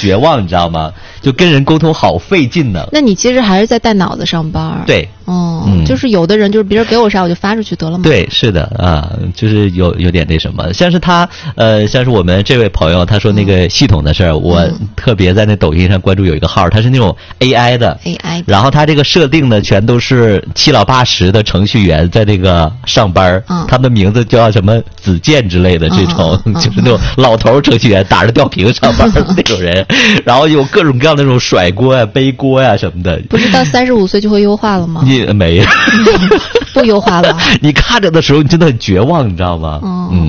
绝望，你知道吗？就跟人沟通好费劲呢。 那你其实还是在带脑子上班。 对， 就是有的人就是别人给我啥我就发出去得了嘛。 对，是的啊，就是有点那什么，像是他像是我们这位朋友他说那个系统的事儿，我特别在那抖音上关注有一个号，他是那种 AI 的，然后他这个设定呢全都是七老八十的程序员在这个上班，他们的名字叫什么子健之类的这种，就是那种老头程序员打着吊瓶上班的那种人，然后有各种各样的那种甩锅呀、背锅呀什么的。 不是到35岁就会优化了吗？ 你没有不优化了。 你看着的时候你真的很绝望，你知道吗？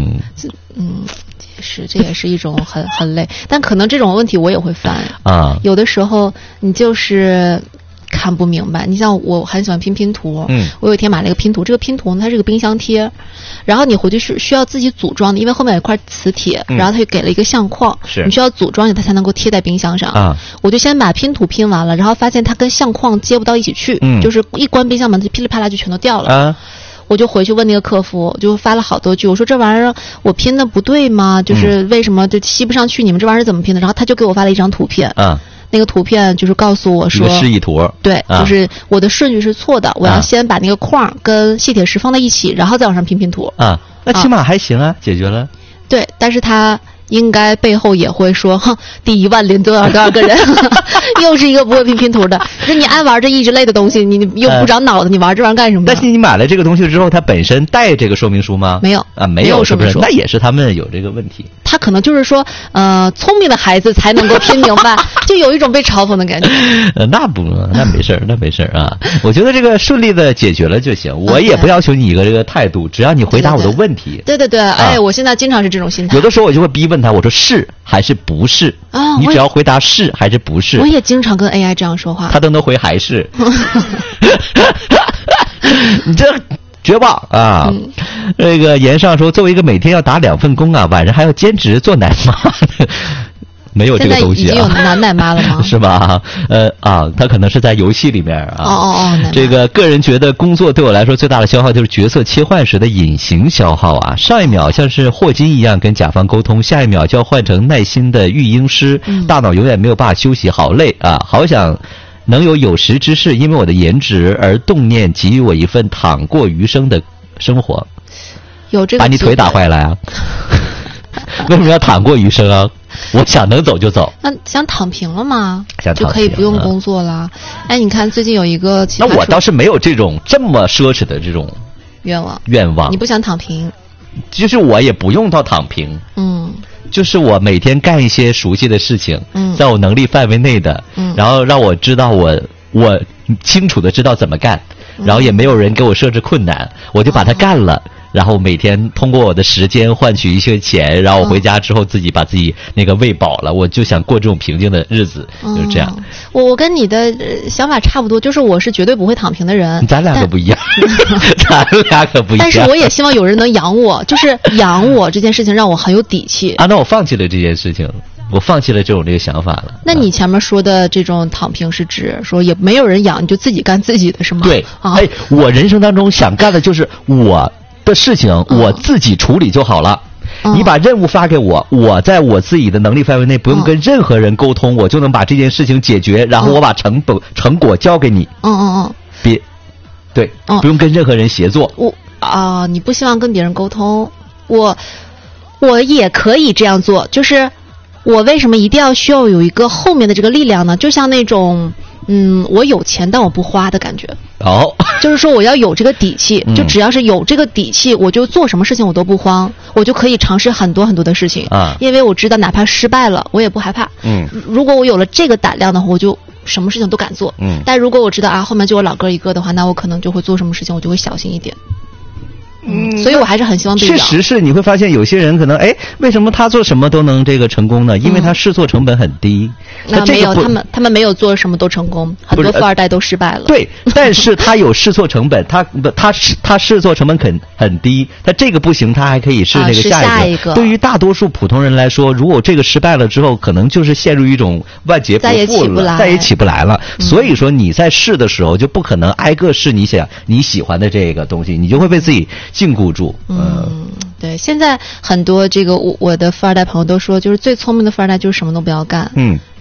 这也是一种很累，但可能这种问题我也会犯啊。 有的时候你就是看不明白，你像我很喜欢拼图，我有一天买了一个拼图，这个拼图呢它是个冰箱贴，然后你回去是需要自己组装的，因为后面有一块磁铁，然后它就给了一个相框，你需要组装它才能够贴在冰箱上啊。我就先把拼图拼完了，然后发现它跟相框接不到一起去，就是一关冰箱门，噼里啪啦就全都掉了啊。我就回去问那个客服，就发了好多句，我说这玩意儿我拼的不对吗？就是为什么就吸不上去？你们这玩意儿怎么拼的？然后他就给我发了一张图片，那个图片就是告诉我说示意图， 对，就是我的顺序是错的，我要先把那个框跟细铁石放在一起，然后再往上拼图啊。那起码还行啊，解决了。 对，但是他应该背后也会说，第10000多少个人，又是一个不会拼图的。那你爱玩这益智类的东西，你又不长脑子，你玩这玩意儿干什么？ 但是你买了这个东西之后，它本身带这个说明书吗？ 没有啊，没有，是不是？那也是他们有这个问题。 他可能就是说，聪明的孩子才能够拼明白，就有一种被嘲讽的感觉。 那没事儿，那没事儿啊。我觉得这个顺利的解决了就行，我也不要求你一个这个态度，只要你回答我的问题。 对，哎，我现在经常是这种心态。 有的时候我就会逼问他，我说是还是不是？你只要回答是还是不是。 我也经常跟 AI 这样说话， 他都能回还是。你这绝望啊！这个言上说，作为一个每天要打2份工啊，晚上还要兼职做奶妈。没有这个东西啊？ 现在已经有男奶妈了吗？ 是吧？他可能是在游戏里面啊。这个个人觉得工作对我来说最大的消耗就是角色切换时的隐形消耗啊。上一秒像是霍金一样跟甲方沟通，下一秒就要换成耐心的育婴师，大脑永远没有办法休息，好累啊！好想能有时之士，因为我的颜值而动念给予我一份躺过余生的生活。 有这个把你腿打坏了呀？为什么要躺过余生啊？我想能走就走。 那想躺平了吗？就可以不用工作了。哎，你看最近有一个， 那我倒是没有这么奢侈的这种愿望。 你不想躺平？ 就是我也不用到躺平。就是我每天干一些熟悉的事情，在我能力范围内的，然后让我知道我清楚的知道怎么干，然后也没有人给我设置困难，我就把它干了。然后每天通过我的时间换取一些钱，然后我回家之后自己把自己那个喂饱了，我就想过这种平静的日子，就是这样。 我跟你的想法差不多，就是我是绝对不会躺平的人。 咱俩可不一样，咱俩可不一样。 但是我也希望有人能养我，就是养我这件事情让我很有底气。 那我放弃了这件事情。我放弃了这个想法了。 那你前面说的这种躺平是指说也没有人养，你就自己干自己的是吗？ 对，我人生当中想干的就是我的事情我自己处理就好了。你把任务发给我，我在我自己的能力范围内不用跟任何人沟通，我就能把这件事情解决，然后我把成果交给你。别，对，不用跟任何人协作。 你不希望跟别人沟通，我也可以这样做，就是我为什么一定要需要有一个后面的这个力量呢？就像那种我有钱但我不花的感觉。就是说我要有这个底气，就只要是有这个底气，我就做什么事情我都不慌，我就可以尝试很多很多的事情因为我知道哪怕失败了我也不害怕。如果我有了这个胆量的话，我就什么事情都敢做。但如果我知道后面就我老哥一个的话，那我可能就会做什么事情我就会小心一点。所以我还是很希望被养。 确实是，你会发现有些人可能为什么他做什么都能这个成功呢？因为他试错成本很低。 没有，他们没有做什么都成功，很多富二代都失败了。 对，但是他有试错成本，他试错成本很低，他这个不行，他还可以试那个下一个。对于大多数普通人来说，如果这个失败了之后，可能就是陷入一种万劫不复了，再也起不来了。所以说你在试的时候就不可能挨个试你喜欢的这个东西，你就会被自己禁锢住。 对，现在很多这个我的富二代朋友都说，就是最聪明的富二代就是什么都不要干。